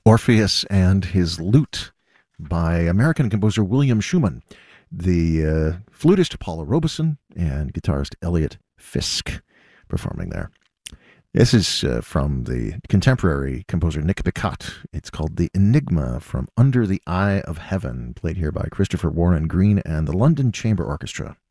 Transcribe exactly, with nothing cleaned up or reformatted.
Orpheus and His Lute by American composer William Schumann, the uh, flutist Paula Robeson, and guitarist Elliot Fisk performing there. This is uh, from the contemporary composer Nick Picat. It's called The Enigma from Under the Eye of Heaven, played here by Christopher Warren Green and the London Chamber Orchestra.